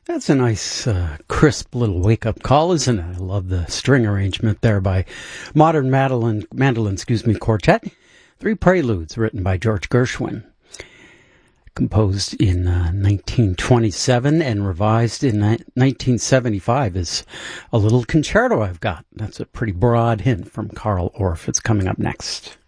That's a nice, crisp little wake-up call, isn't it? I love the string arrangement there by Modern Mandolin Quartet. 3 Preludes written by George Gershwin. Composed in 1927 and revised in 1975 is a little concerto I've got. That's a pretty broad hint from Carl Orff. It's coming up next.